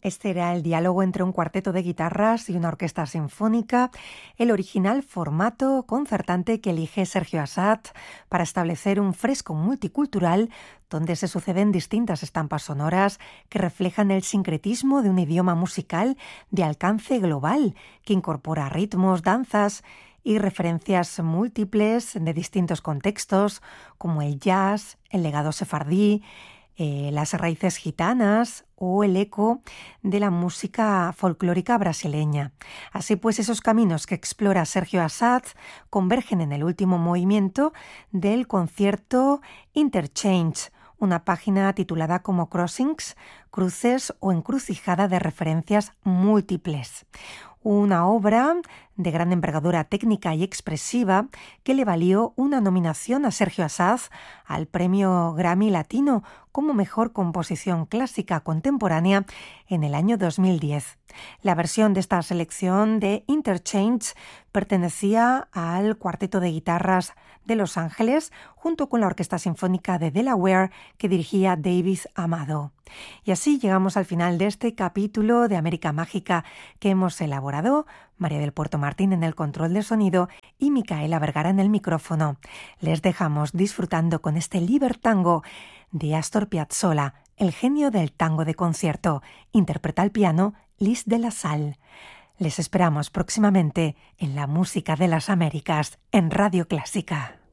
Este era el diálogo entre un cuarteto de guitarras y una orquesta sinfónica, el original formato concertante que elige Sergio Assad para establecer un fresco multicultural donde se suceden distintas estampas sonoras que reflejan el sincretismo de un idioma musical de alcance global que incorpora ritmos, danzas y referencias múltiples de distintos contextos, como el jazz, el legado sefardí, las raíces gitanas o el eco de la música folclórica brasileña. Así pues, esos caminos que explora Sergio Assad convergen en el último movimiento del concierto Interchange, una página titulada como Crossings, cruces o encrucijada de referencias múltiples. Una obra de gran envergadura técnica y expresiva que le valió una nominación a Sergio Assad al Premio Grammy Latino como Mejor Composición Clásica Contemporánea en el año 2010. La versión de esta selección de Interchange pertenecía al Cuarteto de Guitarras de Los Ángeles junto con la Orquesta Sinfónica de Delaware que dirigía David Amado. Y así llegamos al final de este capítulo de América Mágica que hemos elaborado María del Puerto Martín en el control de sonido y Micaela Vergara en el micrófono. Les dejamos disfrutando con este Libertango de Astor Piazzolla, el genio del tango de concierto. Interpreta al piano Lis de la Salle. Les esperamos próximamente en La Música de las Américas en Radio Clásica.